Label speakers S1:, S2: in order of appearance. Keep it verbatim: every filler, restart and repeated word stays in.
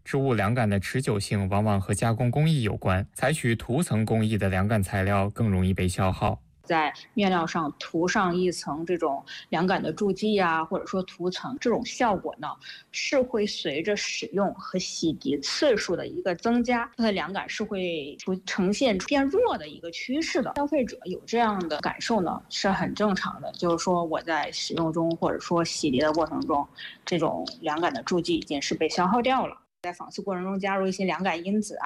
S1: 织物凉感的持久性往往和加工工艺有关，采取涂层工艺的凉感材料更容易被消耗。
S2: 在面料上涂上一层这种凉感的助剂啊，或者说涂层，这种效果呢是会随着使用和洗涤次数的一个增加，它的凉感是会呈现变弱的一个趋势的。消费者有这样的感受呢是很正常的，就是说我在使用中或者说洗涤的过程中，这种凉感的助剂已经是被消耗掉了。在纺丝过程中加入一些凉感因子啊，